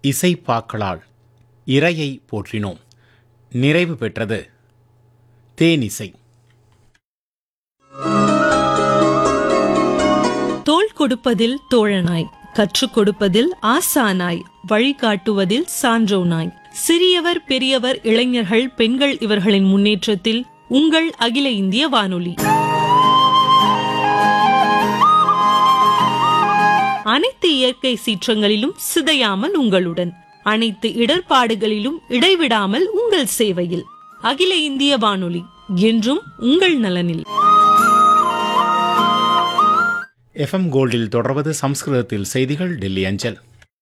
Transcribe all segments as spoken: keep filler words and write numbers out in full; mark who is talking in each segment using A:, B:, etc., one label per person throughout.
A: இசைப்பாக்களால் இறையை போற்றினோம். நிறைவு பெற்றது தேனிசை.
B: தோள் கொடுப்பதில் தோழனாய், கற்றுக் கொடுப்பதில் ஆசானாய், வழிகாட்டுவதில் சான்றோனாய், சிறியவர் பெரியவர் இளைஞர்கள் பெண்கள் இவர்களின் முன்னேற்றத்தில் உங்கள் அகில இந்திய வானொலி. அனைத்து இயற்கை சீற்றங்களிலும் சிதையாமல் உங்களுடன், அனைத்து இடர்பாடுகளிலும் இடைவிடாமல் உங்கள் சேவையில். அகில இந்திய வானொலி, என்றும் உங்கள் நலனில்.
A: எஃப்எம் கோல்டில் தொடர்வது சம்ஸ்கிருதத்தில் செய்திகள், டெல்லி அஞ்சல்.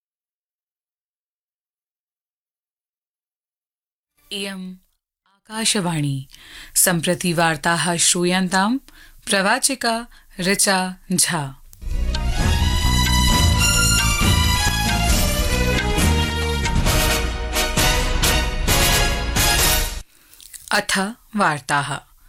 C: इयम् आकाशवाणी. सम्प्रति वार्ताः श्रूयन्ताम्. प्रवाचिका ऋचा झा. अथ वार्ताः.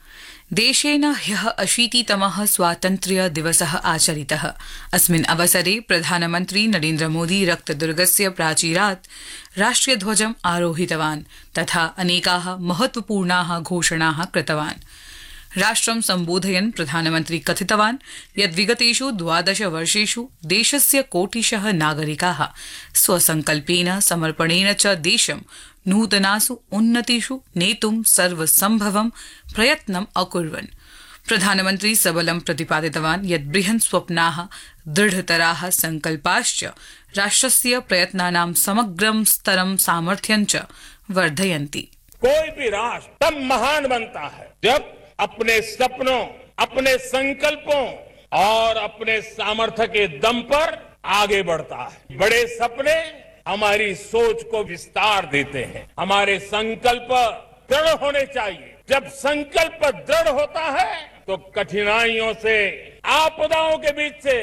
C: देशेन ह्यः अशीतितमः स्वातन्त्र्य दिवसः आचरितः. अस्मिन् अवसरे प्रधानमन्त्री नरेन्द्र मोदी रक्तदुर्गस्य प्राचीरात् राष्ट्रियध्वजम् आरोहितवान् तथा अनेकाः महत्वपूर्णाः घोषणाः कृतवान्. राष्ट्रं सम्बोधयन् प्रधानमन्त्री कथितवान् यत् विगतेषु द्वादश वर्षेषु देशस्य कोटिशः नागरिकाः स्वसङ्कल्पेन समर्पणेन च देशं नूतनासु उन्नतिषु नेतुं सर्वसम्भवं प्रयत्नम् अकुर्वन्. प्रधानमन्त्री सबलं प्रतिपादितवान् यत् बृहन् स्वप्नाः, दृढतराः सङ्कल्पाश्च राष्ट्रस्य प्रयत्नानां समग्रं स्तरं सामर्थ्यं च वर्धयन्ति.
D: कोई भी राष्ट्र तब महान बनता है जब अपने सपनों, अपने संकल्पों और अपने सामर्थ्य के दम पर आगे बढ़ता है. बड़े सपने हमारी सोच को विस्तार देते हैं. हमारे संकल्प दृढ़ होने चाहिए. जब संकल्प दृढ़ होता है तो कठिनाइयों से, आपदाओं के बीच से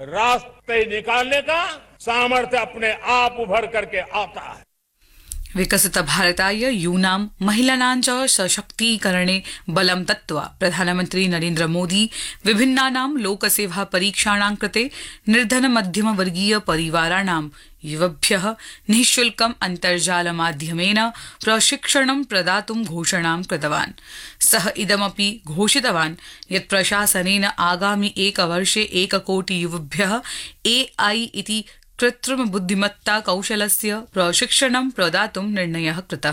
D: रास्ते निकालने का सामर्थ्य अपने आप उभर करके आता है.
C: विकसित भारताय यूनां महिलानां च सशक्तीकरणे बलं दत्त्वा प्रधानमन्त्री नरेन्द्र मोदी विभिन्नानां लोकसेवा परीक्षाणां कृते निर्धन मध्यम वर्गीय परिवाराणां युवभ्यः निःशुल्कम् अन्तर्जालमाध्यमेन प्रशिक्षणं प्रदातुं घोषणां कृतवान्. सः इदमपि घोषितवान् यत् प्रशासनेन आगामि एकवर्षे एककोटि युवभ्यः एआई इति कृत्रिम बुद्धिमत्ता कौशलस्य प्रशिक्षणं प्रदातुं निर्णयः कृतः.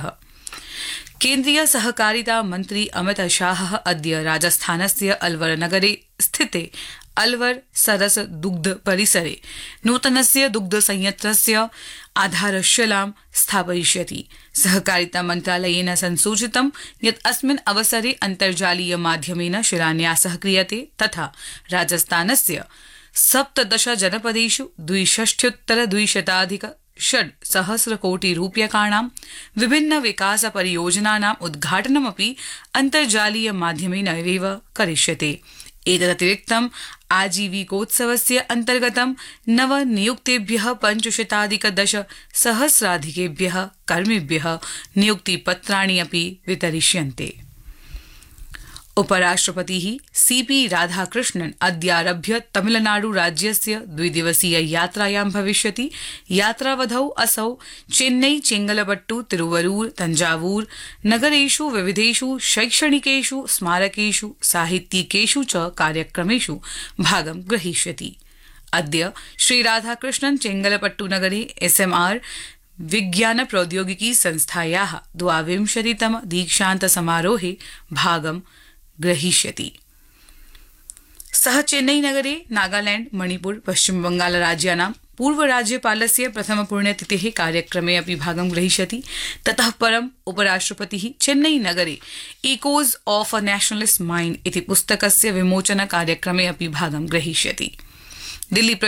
C: केन्द्रीय सहकारिता मन्त्री अमित शाहः अद्य राजस्थानस्य अलवर नगरे स्थिते अलवर सरस दुग्ध परिसरे नूतनस्य दुग्ध संयन्त्रस्य आधारशिलां स्थापयिष्यति. सहकारिता मन्त्रालयेन संसूचितं यत् अस्मिन् अवसरे अन्तर्जालीय माध्यमेन शिलान्यासः क्रियते तथा राजस्थानस्य सप्तदश जनपदेषु द्विषष्ट्युत्तर द्विशताधिक षड् सहस्र कोटि रूप्यकाणां विभिन्न विकास परियोजनानाम् उद्घाटनमपि अन्तर्जालीय माध्यमेन एव करिष्यते. एतदतिरिक्तम् आजीविकोत्सवस्य अन्तर्गतं नव नियुक्तेभ्यः पञ्चशताधिक दश सहस्राधिकेभ्यः कर्मिभ्यः नियुक्तिपत्राणि अपि वितरिष्यन्ते. उपराष्ट्रपतिः सीपी राधाकृष्णन् अद्यारभ्य तमिलनाडु राज्यस्य द्विदिवसीय यात्रायां भविष्यति. यात्रावधौ असौ चेन्नई, चेंगलपट्टु, तिरुवरूर, तंजावूर नगरेषु विविधेषु शैक्षणिकेषु स्मारकेषु साहित्यिकेषु च कार्यक्रमेषु भागं ग्रहीष्यति. अद्य श्री राधाकृष्णन् चेंगलपट्टु नगरे एसएमआर विज्ञान प्रौद्योगिकी संस्थायाः द्वाविंशतितम दीक्षान्त समारोहे भागं ग्रहीष्यति. सः चेन्नई नगरे नागालैंड, मणिपुर, पश्चिम बंगाल राज्यानां पूर्व राज्यपालस्य प्रथम पुण्यतिथेः कार्यक्रमे अपि भागं ग्रहीष्यति. ततः परम् उपराष्ट्रपतिः चेन्नई नगरे echoes of a nationalist mind इति पुस्तकस्य विमोचन कार्यक्रमे अपि भागं ग्रहीष्यति. दिल्ली